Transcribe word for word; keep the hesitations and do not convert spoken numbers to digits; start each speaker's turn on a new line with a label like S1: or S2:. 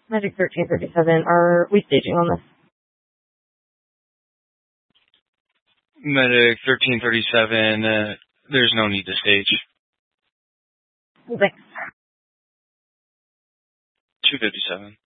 S1: Medic thirteen thirty-seven, are we staging on this?
S2: Medic thirteen thirty-seven, uh, there's no need to stage.
S1: Thanks.
S2: two fifty-seven.